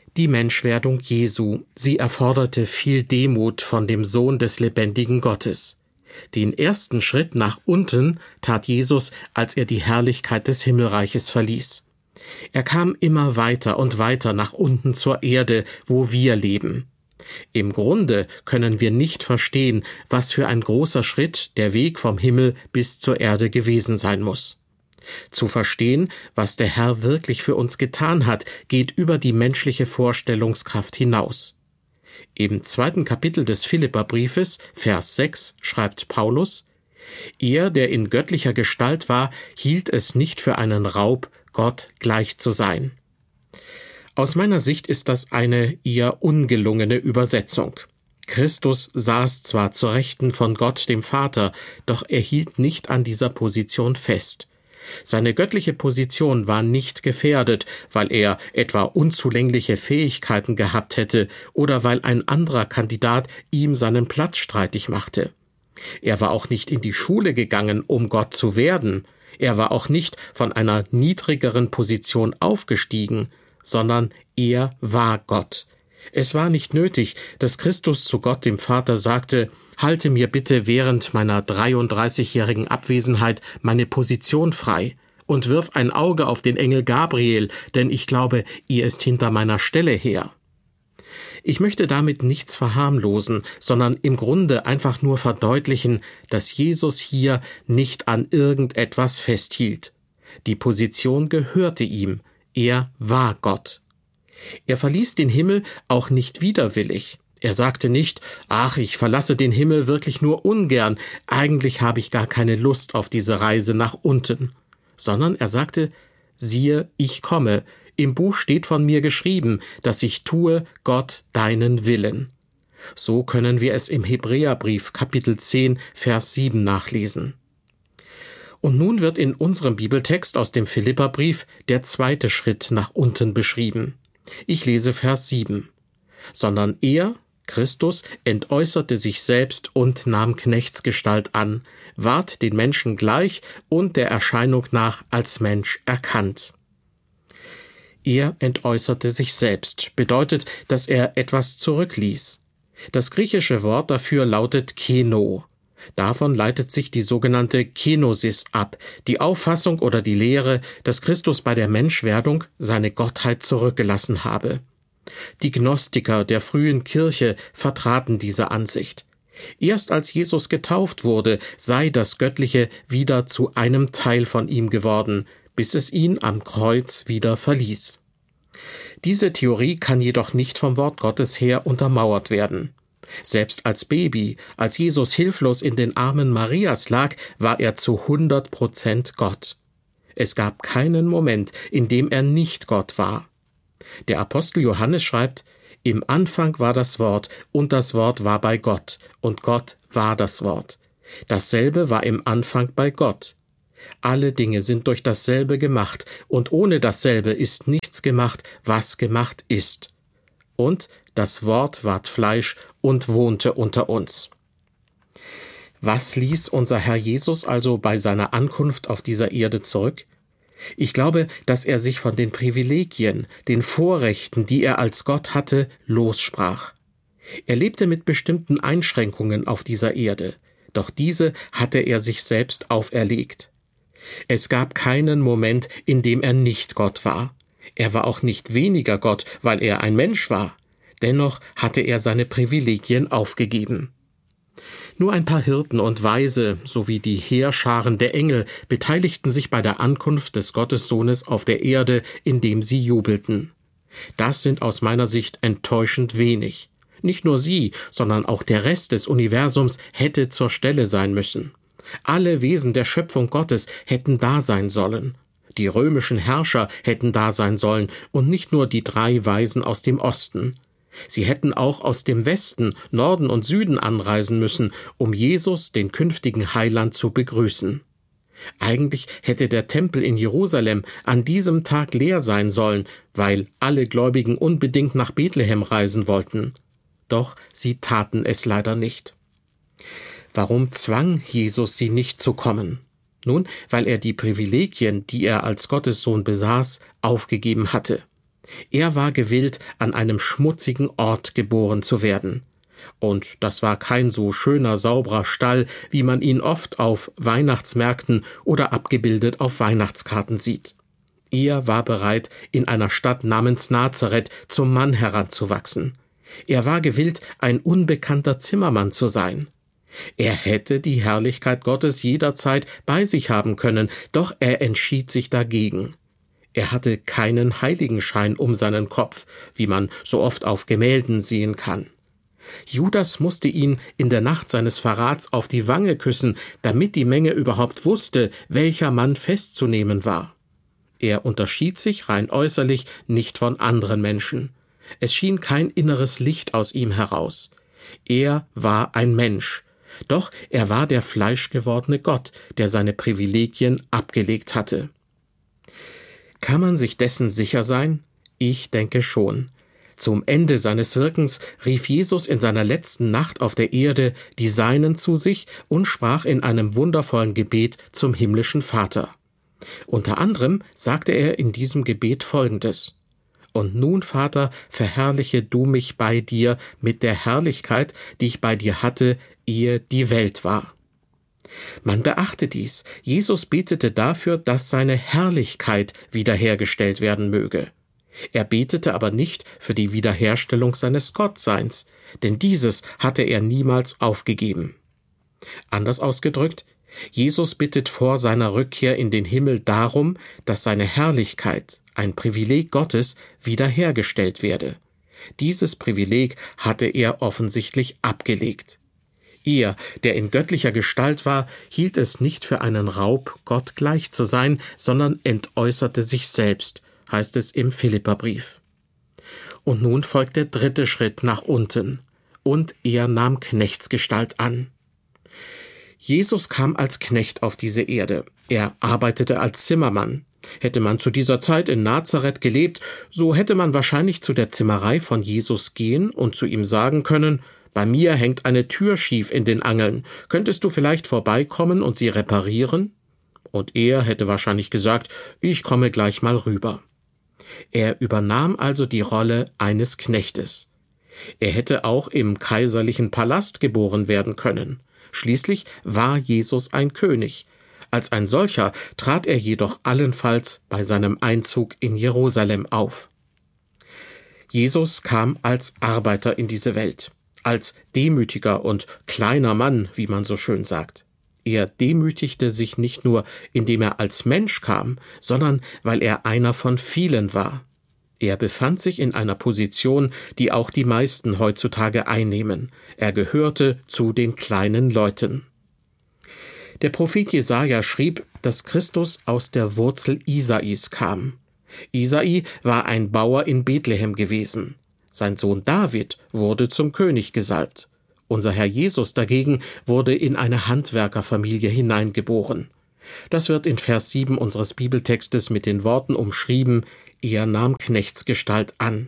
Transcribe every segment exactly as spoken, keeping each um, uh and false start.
Die Menschwerdung Jesu, sie erforderte viel Demut von dem Sohn des lebendigen Gottes. Den ersten Schritt nach unten tat Jesus, als er die Herrlichkeit des Himmelreiches verließ. Er kam immer weiter und weiter nach unten zur Erde, wo wir leben. Im Grunde können wir nicht verstehen, was für ein großer Schritt der Weg vom Himmel bis zur Erde gewesen sein muss. Zu verstehen, was der Herr wirklich für uns getan hat, geht über die menschliche Vorstellungskraft hinaus. Im zweiten Kapitel des Philipperbriefes, Vers sechs, schreibt Paulus: Er, der in göttlicher Gestalt war, hielt es nicht für einen Raub, Gott gleich zu sein. Aus meiner Sicht ist das eine eher ungelungene Übersetzung. Christus saß zwar zur Rechten von Gott dem Vater, doch er hielt nicht an dieser Position fest. Seine göttliche Position war nicht gefährdet, weil er etwa unzulängliche Fähigkeiten gehabt hätte oder weil ein anderer Kandidat ihm seinen Platz streitig machte. Er war auch nicht in die Schule gegangen, um Gott zu werden. Er war auch nicht von einer niedrigeren Position aufgestiegen, sondern er war Gott. Es war nicht nötig, dass Christus zu Gott dem Vater sagte: Halte mir bitte während meiner dreiunddreißigjährigen Abwesenheit meine Position frei und wirf ein Auge auf den Engel Gabriel, denn ich glaube, ihr ist hinter meiner Stelle her. Ich möchte damit nichts verharmlosen, sondern im Grunde einfach nur verdeutlichen, dass Jesus hier nicht an irgendetwas festhielt. Die Position gehörte ihm, er war Gott. Er verließ den Himmel auch nicht widerwillig. Er sagte nicht: Ach, ich verlasse den Himmel wirklich nur ungern, eigentlich habe ich gar keine Lust auf diese Reise nach unten. Sondern er sagte: Siehe, ich komme, im Buch steht von mir geschrieben, dass ich tue, Gott, deinen Willen. So können wir es im Hebräerbrief Kapitel zehn, Vers sieben nachlesen. Und nun wird in unserem Bibeltext aus dem Philipperbrief der zweite Schritt nach unten beschrieben. Ich lese Vers sieben. Sondern er, Christus, entäußerte sich selbst und nahm Knechtsgestalt an, ward den Menschen gleich und der Erscheinung nach als Mensch erkannt. Er entäußerte sich selbst, bedeutet, dass er etwas zurückließ. Das griechische Wort dafür lautet keno. Davon leitet sich die sogenannte Kenosis ab, die Auffassung oder die Lehre, dass Christus bei der Menschwerdung seine Gottheit zurückgelassen habe. Die Gnostiker der frühen Kirche vertraten diese Ansicht. Erst als Jesus getauft wurde, sei das Göttliche wieder zu einem Teil von ihm geworden, bis es ihn am Kreuz wieder verließ. Diese Theorie kann jedoch nicht vom Wort Gottes her untermauert werden. Selbst als Baby, als Jesus hilflos in den Armen Marias lag, war er zu hundert Prozent Gott. Es gab keinen Moment, in dem er nicht Gott war. Der Apostel Johannes schreibt: Im Anfang war das Wort, und das Wort war bei Gott, und Gott war das Wort. Dasselbe war im Anfang bei Gott. Alle Dinge sind durch dasselbe gemacht, und ohne dasselbe ist nichts gemacht, was gemacht ist. Und das Wort ward Fleisch und wohnte unter uns. Was ließ unser Herr Jesus also bei seiner Ankunft auf dieser Erde zurück? Ich glaube, dass er sich von den Privilegien, den Vorrechten, die er als Gott hatte, lossprach. Er lebte mit bestimmten Einschränkungen auf dieser Erde, doch diese hatte er sich selbst auferlegt. Es gab keinen Moment, in dem er nicht Gott war. Er war auch nicht weniger Gott, weil er ein Mensch war. Dennoch hatte er seine Privilegien aufgegeben. Nur ein paar Hirten und Weise sowie die Heerscharen der Engel beteiligten sich bei der Ankunft des Gottessohnes auf der Erde, indem sie jubelten. Das sind aus meiner Sicht enttäuschend wenig. Nicht nur sie, sondern auch der Rest des Universums hätte zur Stelle sein müssen. Alle Wesen der Schöpfung Gottes hätten da sein sollen. Die römischen Herrscher hätten da sein sollen und nicht nur die drei Weisen aus dem Osten. Sie hätten auch aus dem Westen, Norden und Süden anreisen müssen, um Jesus, den künftigen Heiland, zu begrüßen. Eigentlich hätte der Tempel in Jerusalem an diesem Tag leer sein sollen, weil alle Gläubigen unbedingt nach Bethlehem reisen wollten. Doch sie taten es leider nicht. Warum zwang Jesus sie nicht zu kommen? Nun, weil er die Privilegien, die er als Gottessohn besaß, aufgegeben hatte. Er war gewillt, an einem schmutzigen Ort geboren zu werden. Und das war kein so schöner, sauberer Stall, wie man ihn oft auf Weihnachtsmärkten oder abgebildet auf Weihnachtskarten sieht. Er war bereit, in einer Stadt namens Nazareth zum Mann heranzuwachsen. Er war gewillt, ein unbekannter Zimmermann zu sein. Er hätte die Herrlichkeit Gottes jederzeit bei sich haben können, doch er entschied sich dagegen. Er hatte keinen Heiligenschein um seinen Kopf, wie man so oft auf Gemälden sehen kann. Judas musste ihn in der Nacht seines Verrats auf die Wange küssen, damit die Menge überhaupt wusste, welcher Mann festzunehmen war. Er unterschied sich rein äußerlich nicht von anderen Menschen. Es schien kein inneres Licht aus ihm heraus. Er war ein Mensch, doch er war der fleischgewordene Gott, der seine Privilegien abgelegt hatte. Kann man sich dessen sicher sein? Ich denke schon. Zum Ende seines Wirkens rief Jesus in seiner letzten Nacht auf der Erde die Seinen zu sich und sprach in einem wundervollen Gebet zum himmlischen Vater. Unter anderem sagte er in diesem Gebet Folgendes: Und nun, Vater, verherrliche du mich bei dir mit der Herrlichkeit, die ich bei dir hatte, ehe die Welt war. Man beachte dies. Jesus betete dafür, dass seine Herrlichkeit wiederhergestellt werden möge. Er betete aber nicht für die Wiederherstellung seines Gottseins, denn dieses hatte er niemals aufgegeben. Anders ausgedrückt, Jesus bittet vor seiner Rückkehr in den Himmel darum, dass seine Herrlichkeit, ein Privileg Gottes, wiederhergestellt werde. Dieses Privileg hatte er offensichtlich abgelegt. Er, der in göttlicher Gestalt war, hielt es nicht für einen Raub, Gott gleich zu sein, sondern entäußerte sich selbst, heißt es im Philipperbrief. Und nun folgt der dritte Schritt nach unten. Und er nahm Knechtsgestalt an. Jesus kam als Knecht auf diese Erde. Er arbeitete als Zimmermann. Hätte man zu dieser Zeit in Nazareth gelebt, so hätte man wahrscheinlich zu der Zimmerei von Jesus gehen und zu ihm sagen können: Bei mir hängt eine Tür schief in den Angeln. Könntest du vielleicht vorbeikommen und sie reparieren? Und er hätte wahrscheinlich gesagt: Ich komme gleich mal rüber. Er übernahm also die Rolle eines Knechtes. Er hätte auch im kaiserlichen Palast geboren werden können. Schließlich war Jesus ein König. Als ein solcher trat er jedoch allenfalls bei seinem Einzug in Jerusalem auf. Jesus kam als Arbeiter in diese Welt, als demütiger und kleiner Mann, wie man so schön sagt. Er demütigte sich nicht nur, indem er als Mensch kam, sondern weil er einer von vielen war. Er befand sich in einer Position, die auch die meisten heutzutage einnehmen. Er gehörte zu den kleinen Leuten. Der Prophet Jesaja schrieb, dass Christus aus der Wurzel Isais kam. Isai war ein Bauer in Bethlehem gewesen. Sein Sohn David wurde zum König gesalbt. Unser Herr Jesus dagegen wurde in eine Handwerkerfamilie hineingeboren. Das wird in Vers sieben unseres Bibeltextes mit den Worten umschrieben: Er nahm Knechtsgestalt an.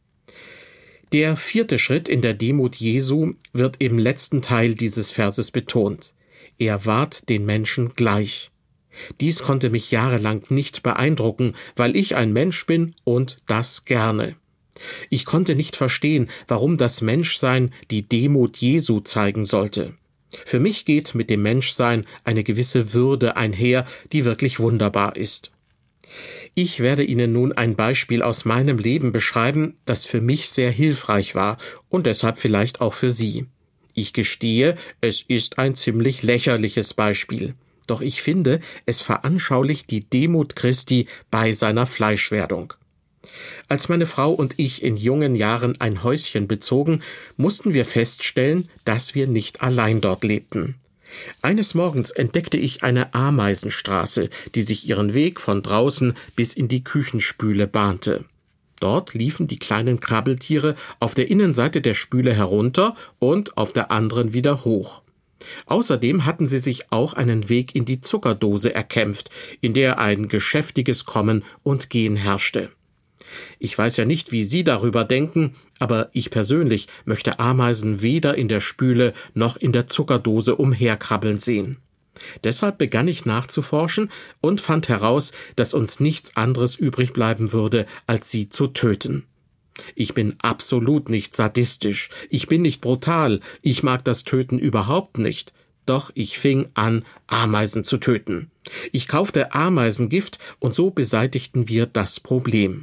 Der vierte Schritt in der Demut Jesu wird im letzten Teil dieses Verses betont. Er ward den Menschen gleich. Dies konnte mich jahrelang nicht beeindrucken, weil ich ein Mensch bin und das gerne. Ich konnte nicht verstehen, warum das Menschsein die Demut Jesu zeigen sollte. Für mich geht mit dem Menschsein eine gewisse Würde einher, die wirklich wunderbar ist. Ich werde Ihnen nun ein Beispiel aus meinem Leben beschreiben, das für mich sehr hilfreich war und deshalb vielleicht auch für Sie. Ich gestehe, es ist ein ziemlich lächerliches Beispiel. Doch ich finde, es veranschaulicht die Demut Christi bei seiner Fleischwerdung. Als meine Frau und ich in jungen Jahren ein Häuschen bezogen, mussten wir feststellen, dass wir nicht allein dort lebten. Eines Morgens entdeckte ich eine Ameisenstraße, die sich ihren Weg von draußen bis in die Küchenspüle bahnte. Dort liefen die kleinen Krabbeltiere auf der Innenseite der Spüle herunter und auf der anderen wieder hoch. Außerdem hatten sie sich auch einen Weg in die Zuckerdose erkämpft, in der ein geschäftiges Kommen und Gehen herrschte. Ich weiß ja nicht, wie Sie darüber denken, aber ich persönlich möchte Ameisen weder in der Spüle noch in der Zuckerdose umherkrabbeln sehen. Deshalb begann ich nachzuforschen und fand heraus, dass uns nichts anderes übrig bleiben würde, als sie zu töten. Ich bin absolut nicht sadistisch, ich bin nicht brutal, ich mag das Töten überhaupt nicht. Doch ich fing an, Ameisen zu töten. Ich kaufte Ameisengift und so beseitigten wir das Problem.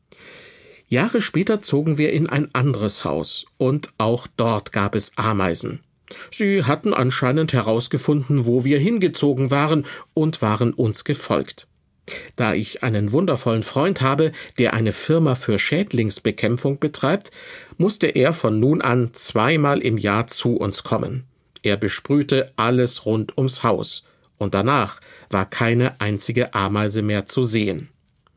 Jahre später zogen wir in ein anderes Haus und auch dort gab es Ameisen. Sie hatten anscheinend herausgefunden, wo wir hingezogen waren und waren uns gefolgt. Da ich einen wundervollen Freund habe, der eine Firma für Schädlingsbekämpfung betreibt, musste er von nun an zweimal im Jahr zu uns kommen. Er besprühte alles rund ums Haus, und danach war keine einzige Ameise mehr zu sehen.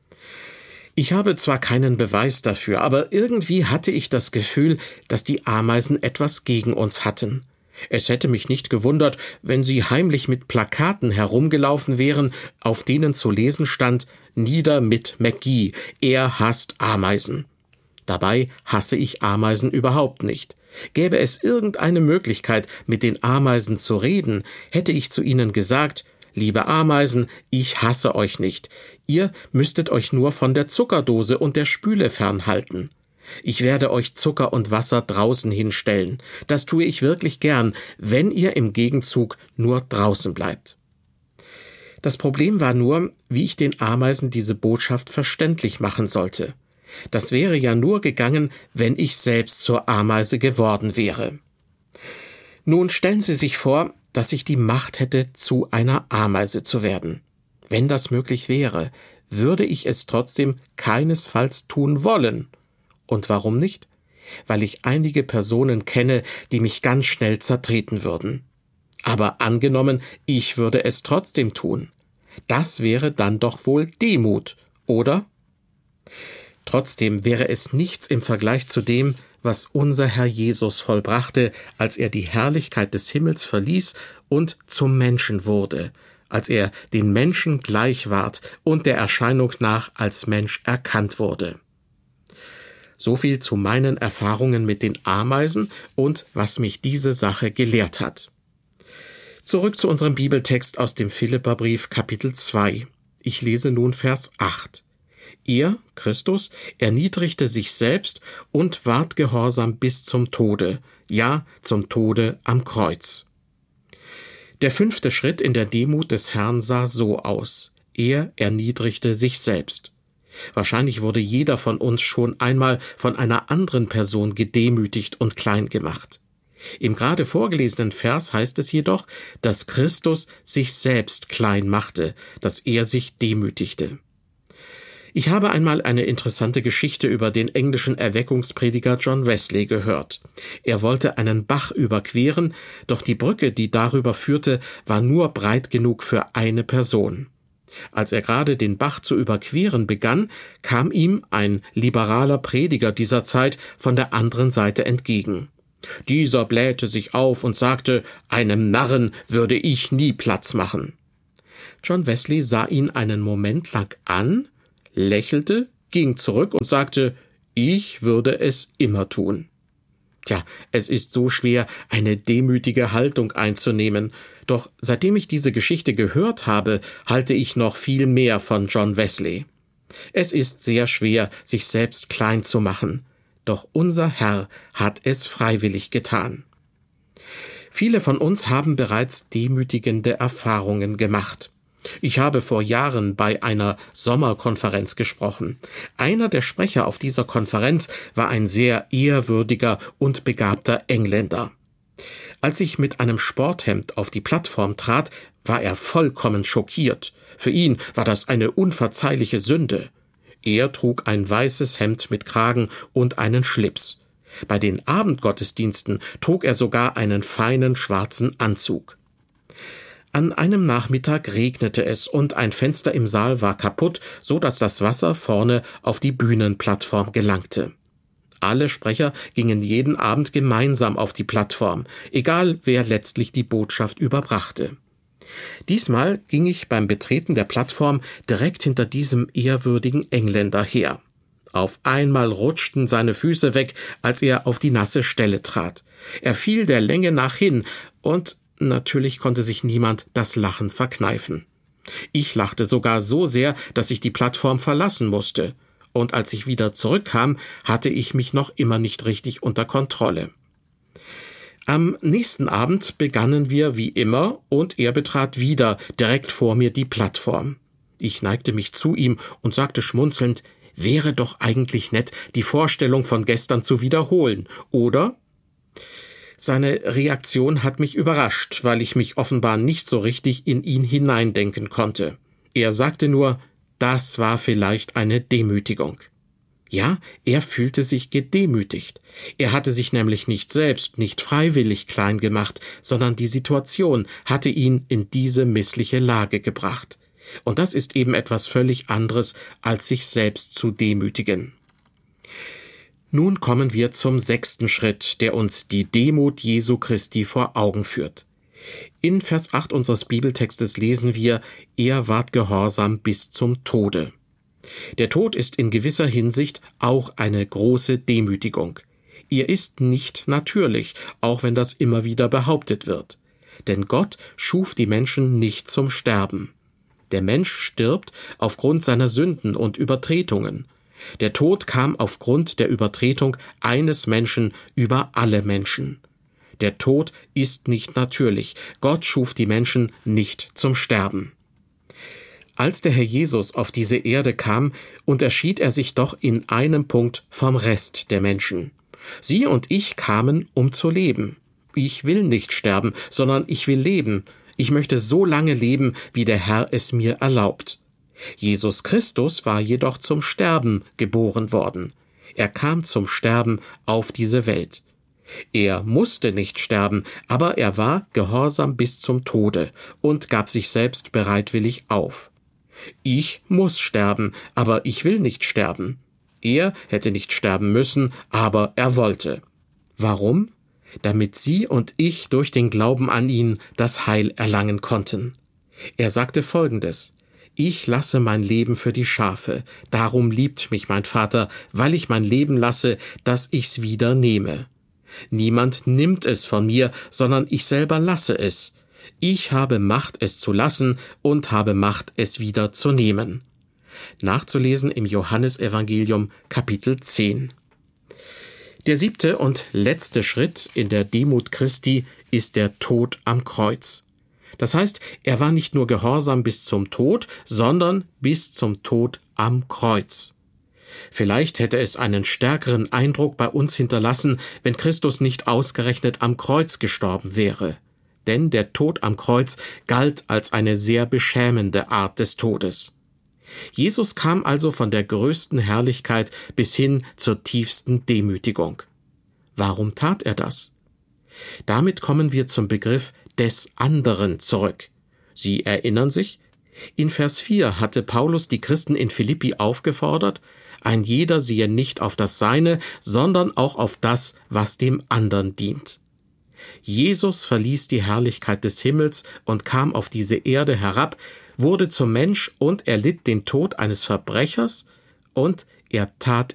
Ich habe zwar keinen Beweis dafür, aber irgendwie hatte ich das Gefühl, dass die Ameisen etwas gegen uns hatten. Es hätte mich nicht gewundert, wenn sie heimlich mit Plakaten herumgelaufen wären, auf denen zu lesen stand: »Nieder mit McGee, er hasst Ameisen.« Dabei hasse ich Ameisen überhaupt nicht. Gäbe es irgendeine Möglichkeit, mit den Ameisen zu reden, hätte ich zu ihnen gesagt: »Liebe Ameisen, ich hasse euch nicht. Ihr müsstet euch nur von der Zuckerdose und der Spüle fernhalten. Ich werde euch Zucker und Wasser draußen hinstellen. Das tue ich wirklich gern, wenn ihr im Gegenzug nur draußen bleibt.« Das Problem war nur, wie ich den Ameisen diese Botschaft verständlich machen sollte. Das wäre ja nur gegangen, wenn ich selbst zur Ameise geworden wäre. Nun stellen Sie sich vor, dass ich die Macht hätte, zu einer Ameise zu werden. Wenn das möglich wäre, würde ich es trotzdem keinesfalls tun wollen. Und warum nicht? Weil ich einige Personen kenne, die mich ganz schnell zertreten würden. Aber angenommen, ich würde es trotzdem tun. Das wäre dann doch wohl Demut, oder? Trotzdem wäre es nichts im Vergleich zu dem, was unser Herr Jesus vollbrachte, als er die Herrlichkeit des Himmels verließ und zum Menschen wurde, als er den Menschen gleich ward und der Erscheinung nach als Mensch erkannt wurde. So viel zu meinen Erfahrungen mit den Ameisen und was mich diese Sache gelehrt hat. Zurück zu unserem Bibeltext aus dem Philipperbrief Kapitel zwei. Ich lese nun Vers acht. Er, Christus, erniedrigte sich selbst und ward gehorsam bis zum Tode, ja, zum Tode am Kreuz. Der fünfte Schritt in der Demut des Herrn sah so aus. Er erniedrigte sich selbst. Wahrscheinlich wurde jeder von uns schon einmal von einer anderen Person gedemütigt und klein gemacht. Im gerade vorgelesenen Vers heißt es jedoch, dass Christus sich selbst klein machte, dass er sich demütigte. Ich habe einmal eine interessante Geschichte über den englischen Erweckungsprediger John Wesley gehört. Er wollte einen Bach überqueren, doch die Brücke, die darüber führte, war nur breit genug für eine Person. Als er gerade den Bach zu überqueren begann, kam ihm ein liberaler Prediger dieser Zeit von der anderen Seite entgegen. Dieser blähte sich auf und sagte, einem Narren würde ich nie Platz machen. John Wesley sah ihn einen Moment lang an, lächelte, ging zurück und sagte, ich würde es immer tun. Tja, es ist so schwer, eine demütige Haltung einzunehmen. Doch seitdem ich diese Geschichte gehört habe, halte ich noch viel mehr von John Wesley. Es ist sehr schwer, sich selbst klein zu machen. Doch unser Herr hat es freiwillig getan. Viele von uns haben bereits demütigende Erfahrungen gemacht. Ich habe vor Jahren bei einer Sommerkonferenz gesprochen. Einer der Sprecher auf dieser Konferenz war ein sehr ehrwürdiger und begabter Engländer. Als ich mit einem Sporthemd auf die Plattform trat, war er vollkommen schockiert. Für ihn war das eine unverzeihliche Sünde. Er trug ein weißes Hemd mit Kragen und einen Schlips. Bei den Abendgottesdiensten trug er sogar einen feinen schwarzen Anzug. An einem Nachmittag regnete es und ein Fenster im Saal war kaputt, so dass das Wasser vorne auf die Bühnenplattform gelangte. Alle Sprecher gingen jeden Abend gemeinsam auf die Plattform, egal wer letztlich die Botschaft überbrachte. Diesmal ging ich beim Betreten der Plattform direkt hinter diesem ehrwürdigen Engländer her. Auf einmal rutschten seine Füße weg, als er auf die nasse Stelle trat. Er fiel der Länge nach hin und Natürlich konnte sich niemand das Lachen verkneifen. Ich lachte sogar so sehr, dass ich die Plattform verlassen musste. Und als ich wieder zurückkam, hatte ich mich noch immer nicht richtig unter Kontrolle. Am nächsten Abend begannen wir wie immer und er betrat wieder direkt vor mir die Plattform. Ich neigte mich zu ihm und sagte schmunzelnd, wäre doch eigentlich nett, die Vorstellung von gestern zu wiederholen, oder? Seine Reaktion hat mich überrascht, weil ich mich offenbar nicht so richtig in ihn hineindenken konnte. Er sagte nur, das war vielleicht eine Demütigung. Ja, er fühlte sich gedemütigt. Er hatte sich nämlich nicht selbst, nicht freiwillig klein gemacht, sondern die Situation hatte ihn in diese missliche Lage gebracht. Und das ist eben etwas völlig anderes, als sich selbst zu demütigen. Nun kommen wir zum sechsten Schritt, der uns die Demut Jesu Christi vor Augen führt. In Vers acht unseres Bibeltextes lesen wir, er ward gehorsam bis zum Tode. Der Tod ist in gewisser Hinsicht auch eine große Demütigung. Er ist nicht natürlich, auch wenn das immer wieder behauptet wird. Denn Gott schuf die Menschen nicht zum Sterben. Der Mensch stirbt aufgrund seiner Sünden und Übertretungen. Der Tod kam aufgrund der Übertretung eines Menschen über alle Menschen. Der Tod ist nicht natürlich. Gott schuf die Menschen nicht zum Sterben. Als der Herr Jesus auf diese Erde kam, unterschied er sich doch in einem Punkt vom Rest der Menschen. Sie und ich kamen, um zu leben. Ich will nicht sterben, sondern ich will leben. Ich möchte so lange leben, wie der Herr es mir erlaubt. Jesus Christus war jedoch zum Sterben geboren worden. Er kam zum Sterben auf diese Welt. Er musste nicht sterben, aber er war gehorsam bis zum Tode und gab sich selbst bereitwillig auf. Ich muss sterben, aber ich will nicht sterben. Er hätte nicht sterben müssen, aber er wollte. Warum? Damit Sie und ich durch den Glauben an ihn das Heil erlangen konnten. Er sagte Folgendes: Ich lasse mein Leben für die Schafe, darum liebt mich mein Vater, weil ich mein Leben lasse, dass ich's wieder nehme. Niemand nimmt es von mir, sondern ich selber lasse es. Ich habe Macht, es zu lassen, und habe Macht, es wieder zu nehmen. Nachzulesen im Johannesevangelium Kapitel zehn. Der siebte und letzte Schritt in der Demut Christi ist der Tod am Kreuz. Das heißt, er war nicht nur gehorsam bis zum Tod, sondern bis zum Tod am Kreuz. Vielleicht hätte es einen stärkeren Eindruck bei uns hinterlassen, wenn Christus nicht ausgerechnet am Kreuz gestorben wäre. Denn der Tod am Kreuz galt als eine sehr beschämende Art des Todes. Jesus kam also von der größten Herrlichkeit bis hin zur tiefsten Demütigung. Warum tat er das? Damit kommen wir zum Begriff des anderen zurück. Sie erinnern sich? In Vers vier hatte Paulus die Christen in Philippi aufgefordert, ein jeder siehe nicht auf das Seine, sondern auch auf das, was dem anderen dient. Jesus verließ die Herrlichkeit des Himmels und kam auf diese Erde herab, wurde zum Mensch und erlitt den Tod eines Verbrechers und er tat